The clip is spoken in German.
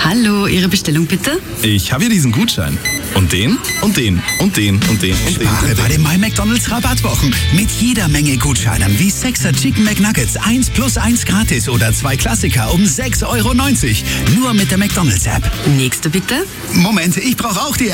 Hallo, Ihre Bestellung bitte? Ich habe hier diesen Gutschein. Und den? Und den? Und den? Und den? Und den? Spare bei den My McDonald's Rabattwochen. Mit jeder Menge Gutscheinen wie 6er Chicken McNuggets 1 plus 1 gratis oder 2 Klassiker um 6,90 €. Nur mit der McDonald's App. Nächste bitte? Moment, ich brauche auch die App.